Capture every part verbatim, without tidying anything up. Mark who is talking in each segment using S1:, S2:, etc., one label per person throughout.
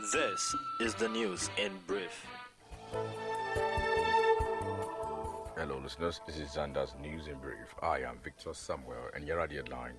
S1: This is the news in brief.
S2: Hello, listeners. This is Zanda's News in Brief. I am Victor Samuel, and here are the headlines.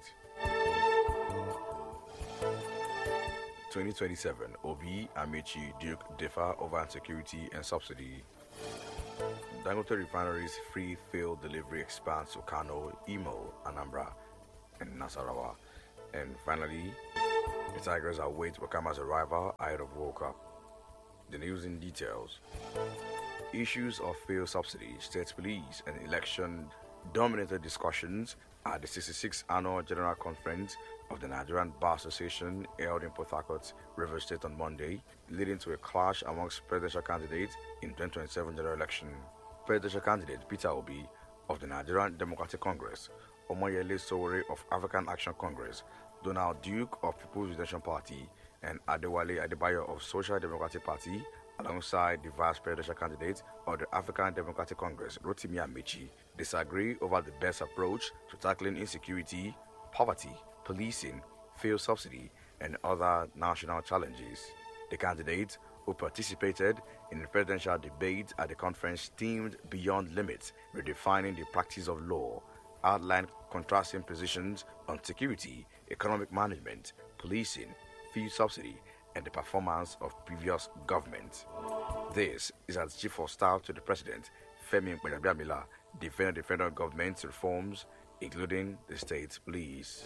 S2: twenty twenty-seven, Obi, Amechi, Duke differ over insecurity and subsidy. Dangote Refinery's free fuel delivery expands to Kano, Imo, Anambra, and Nasarawa. And finally, the Tigers await Wakama's arrival ahead of World Cup. The news in details. Issues of fuel subsidy, state police, and election dominated discussions at the sixty-sixth Annual General Conference of the Nigerian Bar Association held in Port Harcourt, Rivers State on Monday, leading to a clash amongst presidential candidates in twenty twenty-seven general election. Presidential candidate Peter Obi of the Nigerian Democratic Congress, Omoyele Sowore of African Action Congress, Donald Duke of People's Redemption Party, and Adewale Adebayo of Social Democratic Party, alongside the vice presidential candidate of the African Democratic Congress, Rotimi Amechi, disagree over the best approach to tackling insecurity, poverty, policing, fuel subsidy, and other national challenges. The candidates who participated in the presidential debate at the conference themed Beyond Limits, Redefining the Practice of Law, outlined contrasting positions on security, economic management, policing, fuel subsidy, and the performance of previous governments. This is as Chief of Staff to the President, Femi Gbagbabiamila, defended the federal government's reforms, including the state police.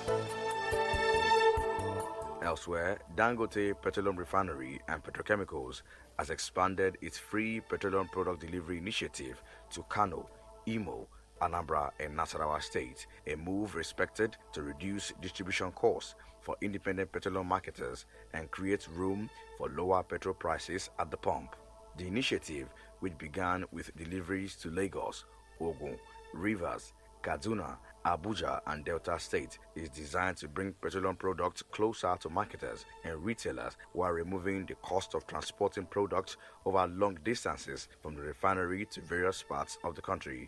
S2: Elsewhere, Dangote Petroleum Refinery and Petrochemicals has expanded its free petroleum product delivery initiative to Kano, Imo, Anambra, and Nasarawa State, a move expected to reduce distribution costs for independent petroleum marketers and create room for lower petrol prices at the pump. The initiative, which began with deliveries to Lagos, Ogun, Rivers, Kaduna, Abuja, and Delta State, is designed to bring petroleum products closer to marketers and retailers while removing the cost of transporting products over long distances from the refinery to various parts of the country.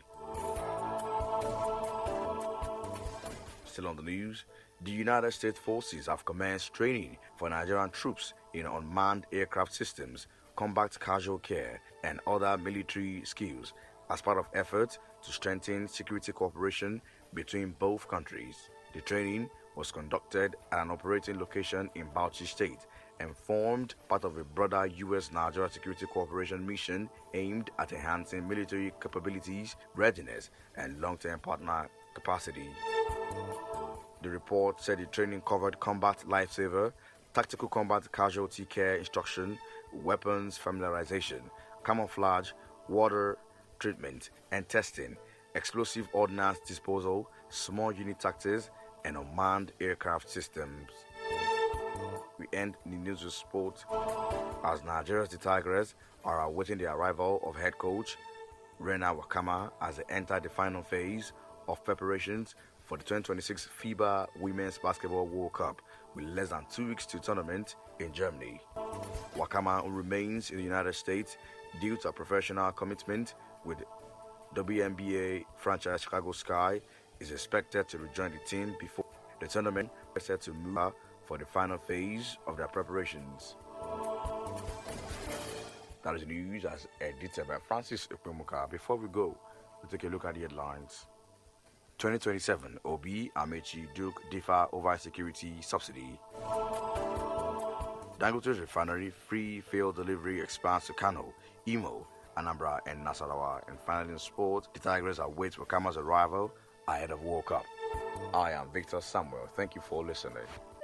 S2: Still on the news, the United States Forces have commenced training for Nigerian troops in unmanned aircraft systems, combat casual care, and other military skills as part of efforts to strengthen security cooperation between both countries. The training was conducted at an operating location in Bauchi State and formed part of a broader U S-Nigeria security cooperation mission aimed at enhancing military capabilities, readiness, and long-term partner capacity. The report said the training covered combat lifesaver, tactical combat casualty care instruction, weapons familiarization, camouflage, water treatment and testing, explosive ordnance disposal, small unit tactics, and unmanned aircraft systems. We end the news with sport as Nigeria's the Tigers are awaiting the arrival of head coach Rena Wakama as they enter the final phase of preparations for the twenty twenty-six FIBA Women's Basketball World Cup with less than two weeks to tournament in Germany. Wakama, who remains in the United States due to a professional commitment with W N B A franchise Chicago Sky, is expected to rejoin the team before the tournament is set to move for the final phase of their preparations. That is the news as edited by Francis Ukwemuka. Before we go, we'll take a look at the headlines. twenty twenty-seven, Obi, Amechi, Duke differ over security subsidy. Dangote's refinery free fuel delivery expands to Kano, Imo, Anambra, and Nasarawa. And finally in sport, the Tigers await Wakama's arrival ahead of World Cup. I am Victor Samuel. Thank you for listening.